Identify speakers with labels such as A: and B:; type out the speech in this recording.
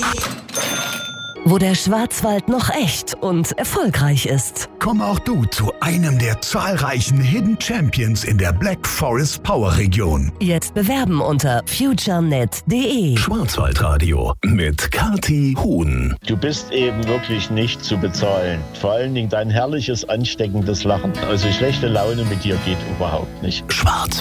A: Wo der Schwarzwald noch echt und erfolgreich ist.
B: Komm auch du zu einem der zahlreichen Hidden Champions in der Black Forest Power Region.
A: Jetzt bewerben unter futurenet.de.
B: Schwarzwaldradio mit Kati Huhn.
C: Du bist eben wirklich nicht zu bezahlen. Vor allen Dingen dein herrliches, ansteckendes Lachen. Also schlechte Laune mit dir geht überhaupt nicht.
B: Schwarz.